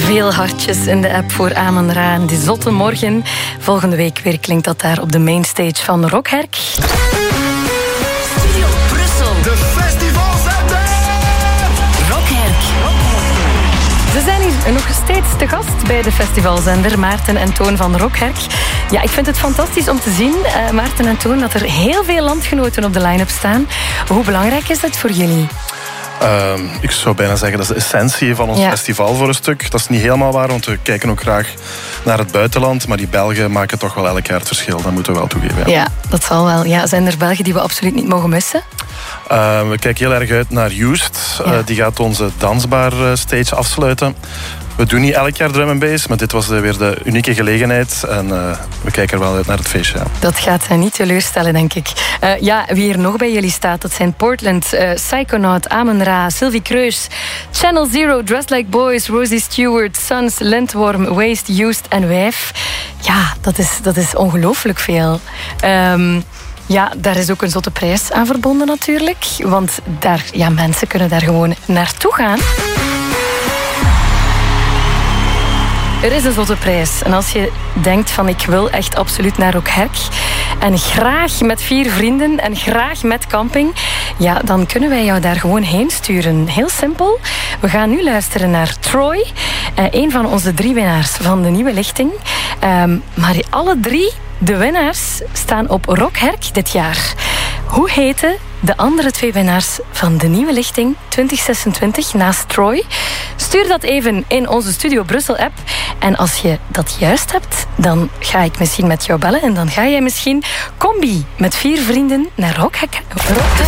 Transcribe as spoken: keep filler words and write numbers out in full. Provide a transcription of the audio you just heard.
Veel hartjes in de app voor Amen Ra en die zotte morgen. Volgende week weer klinkt dat daar op de mainstage van Rockherk. Studio Brussel. De festivalzender. Rockherk. Ze zijn hier nog steeds te gast bij de festivalzender, Maarten en Toon van Rockherk. Ja, ik vind het fantastisch om te zien, uh, Maarten en Toon, dat er heel veel landgenoten op de line-up staan. Hoe belangrijk is dat voor jullie? Uh, ik zou bijna zeggen, dat is de essentie van ons ja. festival voor een stuk. Dat is niet helemaal waar, want we kijken ook graag naar het buitenland. Maar die Belgen maken toch wel elk jaar het verschil. Dat moeten we wel toegeven. Ja, ja dat zal wel. Ja, zijn er Belgen die we absoluut niet mogen missen? Uh, we kijken heel erg uit naar Used. Ja. Uh, die gaat onze dansbaar stage afsluiten. We doen niet elk jaar drum and bass, maar dit was weer de unieke gelegenheid. En uh, we kijken er wel uit naar het feestje. Ja. Dat gaat hen niet teleurstellen, denk ik. Uh, ja, wie hier nog bij jullie staat, dat zijn Portland, uh, Psychonaut, Amen Ra, Sylvie Kreus, Channel Zero, Dressed Like Boys, Rosie Stewart, Sons, Lindworm, Waste, Used en Wijf. Ja, dat is, dat is ongelooflijk veel. Um, Ja, daar is ook een zotte prijs aan verbonden natuurlijk. Want daar, ja, mensen kunnen daar gewoon naartoe gaan. Er is een zotte prijs. En als je denkt van ik wil echt absoluut naar Rockherk en graag met vier vrienden en graag met camping, ja, dan kunnen wij jou daar gewoon heen sturen. Heel simpel. We gaan nu luisteren naar Troy, eh, een van onze drie winnaars van de nieuwe lichting. Um, maar alle drie de winnaars staan op Rockherk dit jaar. Hoe heten de andere twee winnaars van de nieuwe lichting twintig zesentwintig naast Troy? Stuur dat even in onze Studio Brussel app. En als je dat juist hebt, dan ga ik misschien met jou bellen. En dan ga jij misschien combi met vier vrienden naar Rockherk. Rock